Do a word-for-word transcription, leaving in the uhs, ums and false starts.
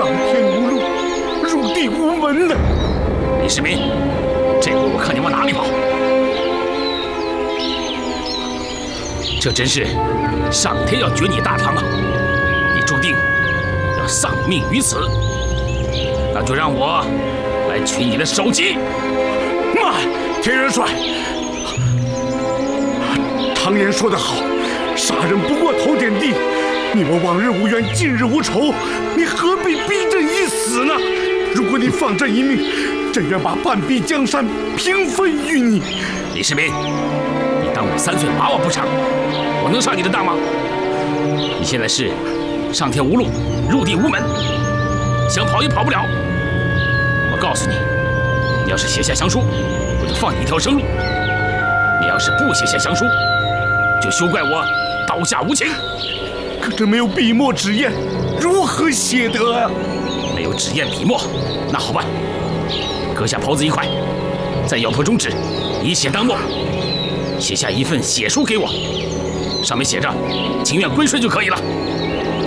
上天无路，入地无门呢。 李世民，这回我看你往哪里跑！这真是上天要绝你大唐啊！你注定要丧命于此。那就让我来取你的首级。 慢，田元帅，常言说得好，杀人不过头点地。你我往日无冤，近日无仇，你何必逼朕一死呢？如果你放朕一命，朕愿把半壁江山平分于你。 李世民，你当我三岁娃娃不成？我能上你的当吗？你现在是上天无路，入地无门，想跑也跑不了。我告诉你，你要是写下降书，我就放你一条生路；你要是不写下降书，就休怪我刀下无情。 可这没有笔墨纸砚，如何写得啊？ 没有纸砚笔墨，那好办，割下袍子一块，再咬破中指，以血当墨，写下一份血书给我，上面写着“情愿归顺”就可以了。